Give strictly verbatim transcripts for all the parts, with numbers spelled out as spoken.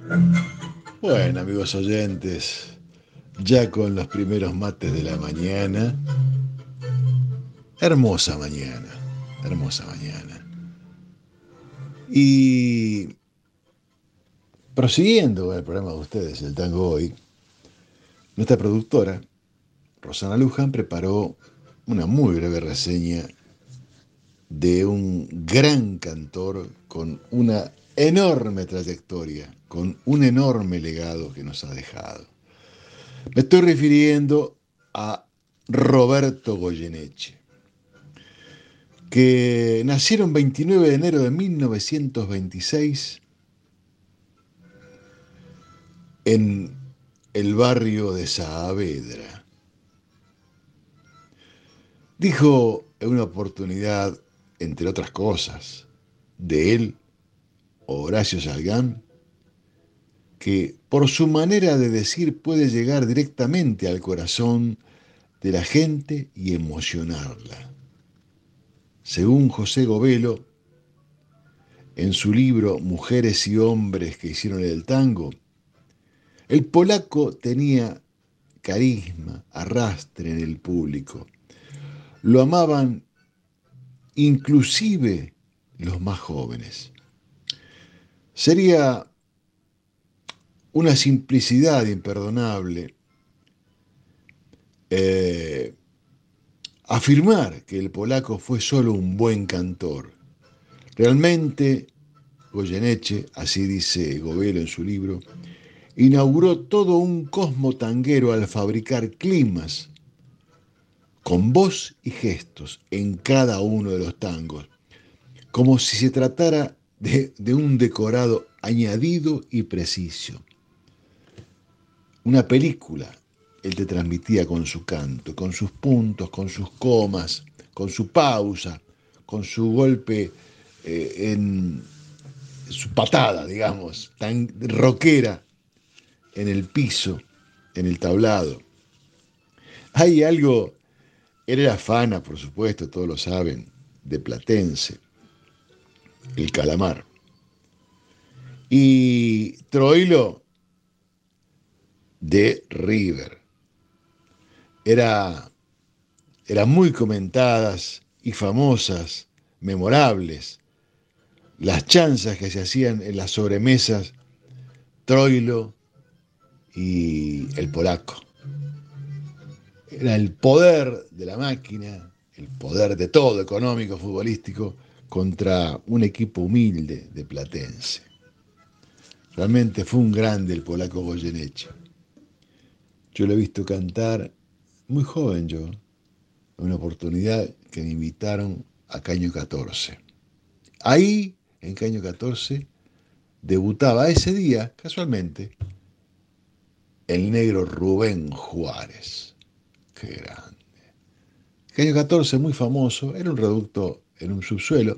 Bueno, amigos oyentes, ya con los primeros mates de la mañana, hermosa mañana, hermosa mañana. Y prosiguiendo con el programa de ustedes, el Tango Hoy, nuestra productora, Rosana Luján, preparó una muy breve reseña de un gran cantor con una enorme trayectoria, con un enorme legado que nos ha dejado. Me estoy refiriendo a Roberto Goyeneche, que nacieron veintinueve de enero de mil novecientos veintiséis en el barrio de Saavedra. Dijo en una oportunidad, entre otras cosas, de él, Horacio Salgán, que por su manera de decir puede llegar directamente al corazón de la gente y emocionarla. Según José Govelo, en su libro Mujeres y hombres que hicieron el tango, el polaco tenía carisma, arrastre en el público. Lo amaban inclusive los más jóvenes. Sería una simplicidad imperdonable eh, afirmar que el polaco fue solo un buen cantor. Realmente, Goyeneche, así dice Govelo en su libro, inauguró todo un cosmo tanguero al fabricar climas con voz y gestos en cada uno de los tangos, como si se tratara de, de un decorado añadido y preciso. Una película él te transmitía con su canto, con sus puntos, con sus comas, con su pausa, con su golpe eh, en su patada, digamos, tan rockera en el piso, en el tablado. Hay algo, él era fana, por supuesto, todos lo saben, de Platense, el Calamar. Y Troilo de River. Era, eran muy comentadas y famosas, memorables, las chanzas que se hacían en las sobremesas, Troilo y el polaco. Era el poder de la máquina, el poder de todo económico, futbolístico, contra un equipo humilde de Platense. Realmente fue un grande el polaco Goyeneche. Yo lo he visto cantar muy joven yo, en una oportunidad que me invitaron a Caño catorce. Ahí, en Caño catorce, debutaba ese día, casualmente, el negro Rubén Juárez. Qué grande. Caño catorce, muy famoso, era un reducto en un subsuelo,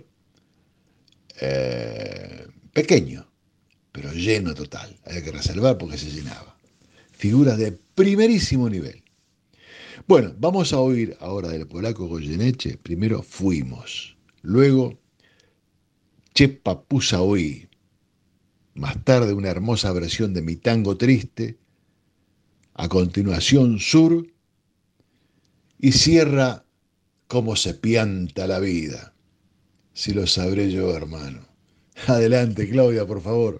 eh, pequeño, pero lleno total. Había que reservar porque se llenaba. Figuras de primerísimo nivel. Bueno, vamos a oír ahora del polaco Goyeneche. Primero Fuimos, luego Che Papusa Oí, más tarde una hermosa versión de Mi Tango Triste, a continuación Sur y cierra Cómo se pianta la vida. Si lo sabré yo, hermano. Adelante, Claudia, por favor.